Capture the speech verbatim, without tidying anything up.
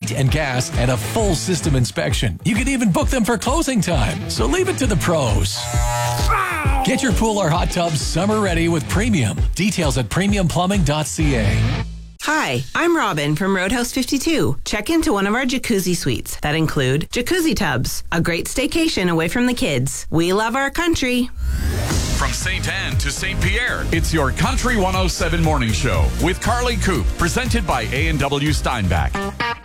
heat and gas, and a full system inspection. You can even book them for closing time. So leave it to the pros. Get your pool or hot tub summer ready with Premium. Details at premium plumbing dot c a. Hi, I'm Robin from Roadhouse fifty-two. Check into one of our jacuzzi suites that include jacuzzi tubs, a great staycation away from the kids. We love our country. From Saint Anne to Saint Pierre, it's your Country one oh seven Morning Show with Carly Coop, presented by A and W Steinbach.